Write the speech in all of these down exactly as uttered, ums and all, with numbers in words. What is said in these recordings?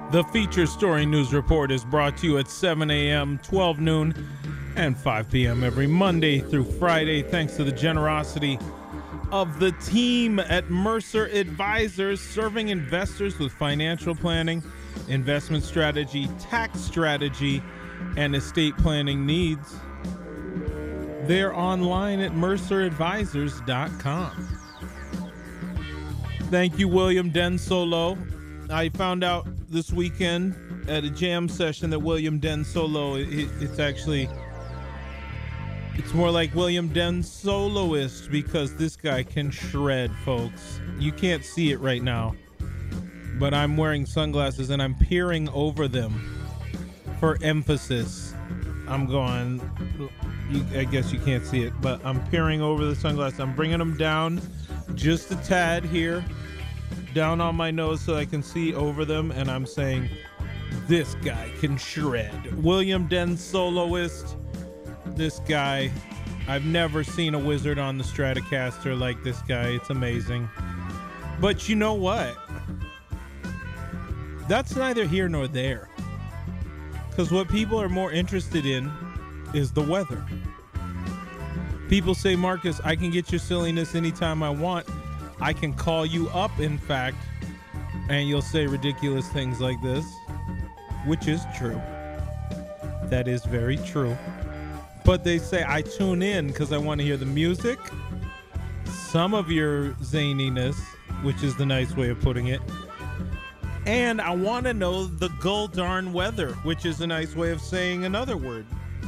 The Feature Story News Report is brought to you at seven a.m., twelve noon, and five p.m. every Monday through Friday, thanks to the generosity of the team at Mercer Advisors, serving investors with financial planning, investment strategy, tax strategy, and estate planning needs. They're online at mercer advisors dot com. Thank you, William Densolo. I found out this weekend at a jam session that William Densolo, it, it's actually, it's more like William Densoloist, because this guy can shred, folks. You can't see it right now, but I'm wearing sunglasses and I'm peering over them for emphasis. I'm going, you, I guess you can't see it, but I'm peering over the sunglasses. I'm bringing them down just a tad here, down on my nose so I can see over them, and I'm saying, this guy can shred. William Densoloist, this guy, I've never seen a wizard on the Stratocaster like this guy. It's amazing. But you know what? That's neither here nor there. Because what people are more interested in is the weather. People say, Marcus, I can get your silliness anytime I want. I can call you up, in fact, and you'll say ridiculous things like this, which is true. That is very true. But they say, I tune in because I want to hear the music, some of your zaniness, which is the nice way of putting it, and I want to know the gull darn weather, which is a nice way of saying another word.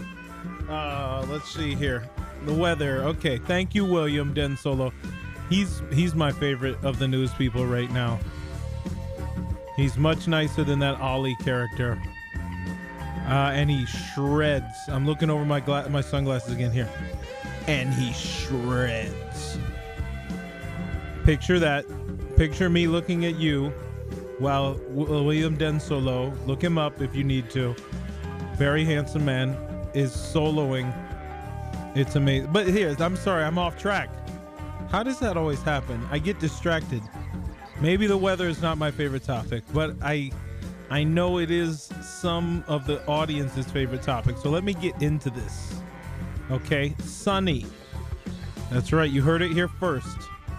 Uh, let's see here. The weather. Okay. Thank you, William Densolo. He's he's my favorite of the news people right now. He's much nicer than that Ollie character. Uh, and he shreds. I'm looking over my gla- my sunglasses again here. And he shreds. Picture that. Picture me looking at you while w- William Densolo, look him up if you need to, very handsome man, is soloing. It's amazing. But here, I'm sorry, I'm off track. How does that always happen? I get distracted. Maybe the weather is not my favorite topic, but I I know it is some of the audience's favorite topic. So let me get into this. Okay, sunny. That's right, you heard it here first.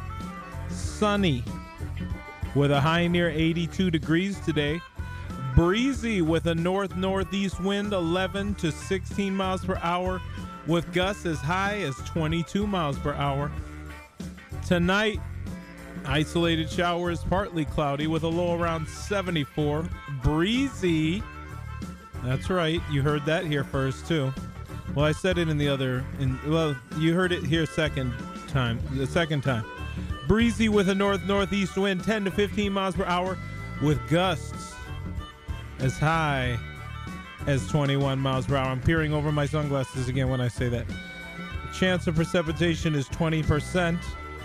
Sunny with a high near eighty-two degrees today. Breezy with a north-northeast wind, eleven to sixteen miles per hour, with gusts as high as twenty-two miles per hour. Tonight, isolated showers, partly cloudy with a low around seventy-four. Breezy. That's right. You heard that here first, too. Well, I said it in the other, in, well, you heard it here second time, the second time. Breezy with a north-northeast wind, ten to fifteen miles per hour, with gusts as high as twenty-one miles per hour. I'm peering over my sunglasses again when I say that. Chance of precipitation is twenty percent.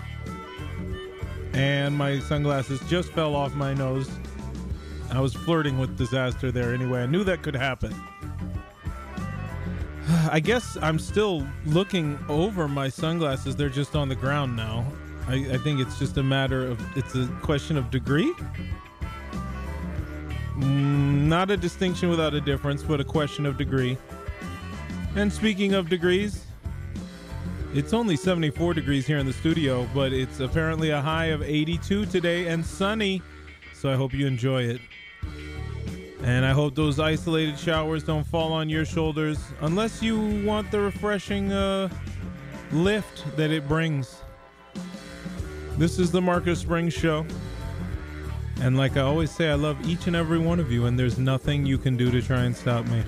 And my sunglasses just fell off my nose. I was flirting with disaster there anyway. I knew that could happen. I guess I'm still looking over my sunglasses. They're just on the ground now. I, I think it's just a matter of, it's a question of degree. Mm, not a distinction without a difference, but a question of degree. And speaking of degrees, it's only seventy-four degrees here in the studio, but it's apparently a high of eighty-two today and sunny. So I hope you enjoy it. And I hope those isolated showers don't fall on your shoulders unless you want the refreshing uh, lift that it brings. This is the Marcus Springs Show. And like I always say, I love each and every one of you, and there's nothing you can do to try and stop me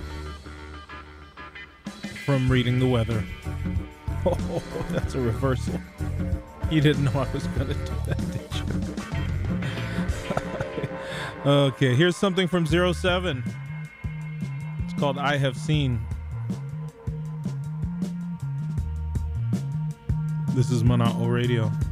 from reading the weather. Oh, that's a reversal. You didn't know I was going to do that, did you? Okay, here's something from zero seven. It's called I Have Seen. This is Monotl Radio.